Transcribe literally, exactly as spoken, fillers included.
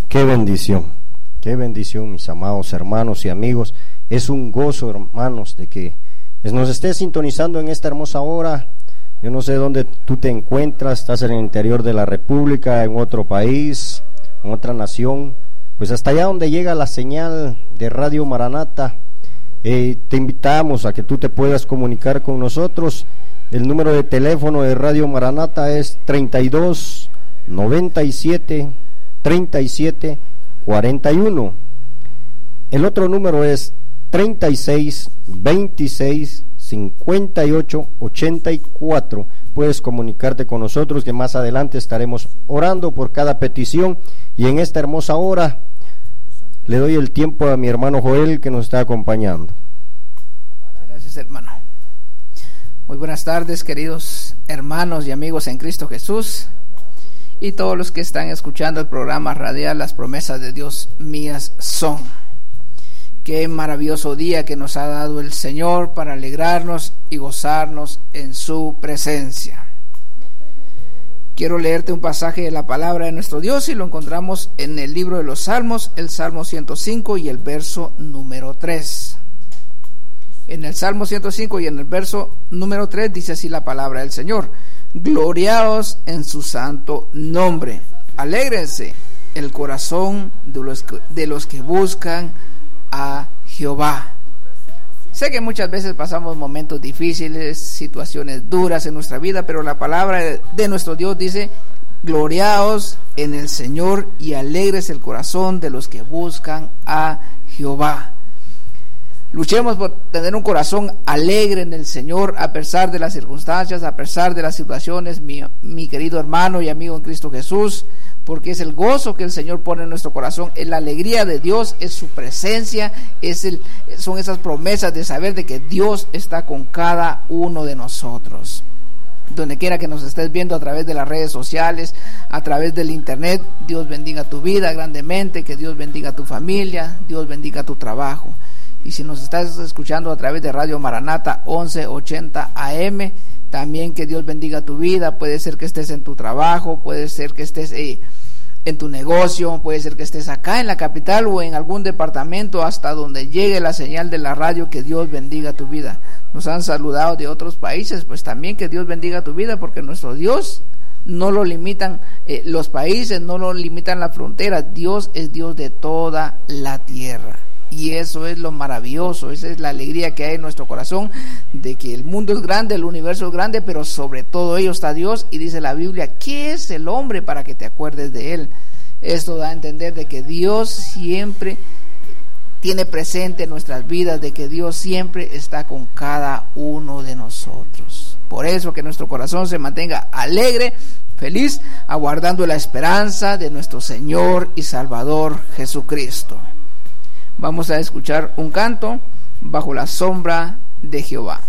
Qué bendición, qué bendición, mis amados hermanos y amigos. Es un gozo, hermanos, de que nos estés sintonizando en esta hermosa hora. Yo no sé dónde tú te encuentras, estás en el interior de la República, en otro país, en otra nación, pues hasta allá donde llega la señal de Radio Maranata. Eh, te invitamos a que tú te puedas comunicar con nosotros. El número de teléfono de Radio Maranata es treinta y dos, noventa y siete, treinta y siete, cuarenta y uno. El otro número es treinta y seis, veintiséis, cincuenta y ocho, ochenta y cuatro. Puedes comunicarte con nosotros, que más adelante estaremos orando por cada petición. Y en esta hermosa hora le doy el tiempo a mi hermano Joel, que nos está acompañando. Gracias, hermano. Muy buenas tardes, queridos hermanos y amigos en Cristo Jesús, y todos los que están escuchando el programa radial Las Promesas de Dios Mías Son. Qué maravilloso día que nos ha dado el Señor para alegrarnos y gozarnos en su presencia. Quiero leerte un pasaje de la palabra de nuestro Dios, y lo encontramos en el libro de los Salmos, el Salmo ciento cinco y el verso número tres. En el Salmo ciento cinco y en el verso número tres dice así la palabra del Señor: gloriaos en su santo nombre, alégrense el corazón de los que, de los que buscan a Jehová. Sé que muchas veces pasamos momentos difíciles, situaciones duras en nuestra vida, pero la palabra de nuestro Dios dice: gloriaos en el Señor y alegres el corazón de los que buscan a Jehová. Luchemos por tener un corazón alegre en el Señor, a pesar de las circunstancias, a pesar de las situaciones, mi, mi querido hermano y amigo en Cristo Jesús, porque es el gozo que el Señor pone en nuestro corazón, es la alegría de Dios, es su presencia, es el, son esas promesas de saber de que Dios está con cada uno de nosotros. Donde quiera que nos estés viendo a través de las redes sociales, a través del internet, Dios bendiga tu vida grandemente, que Dios bendiga tu familia, Dios bendiga tu trabajo. Y si nos estás escuchando a través de Radio Maranata once ochenta A M, también que Dios bendiga tu vida. Puede ser que estés en tu trabajo, puede ser que estés eh, en tu negocio, puede ser que estés acá en la capital o en algún departamento, hasta donde llegue la señal de la radio. Que Dios bendiga tu vida. Nos han saludado de otros países, pues también que Dios bendiga tu vida, porque nuestro Dios no lo limitan eh, los países, no lo limitan las fronteras. Dios es Dios de toda la tierra. Y eso es lo maravilloso, esa es la alegría que hay en nuestro corazón, de que el mundo es grande, el universo es grande, pero sobre todo ello está Dios. Y dice la Biblia: ¿qué es el hombre para que te acuerdes de él? Esto da a entender de que Dios siempre tiene presente en nuestras vidas, de que Dios siempre está con cada uno de nosotros. Por eso que nuestro corazón se mantenga alegre, feliz, aguardando la esperanza de nuestro Señor y Salvador Jesucristo. Vamos a escuchar un canto: Bajo la sombra de Jehová.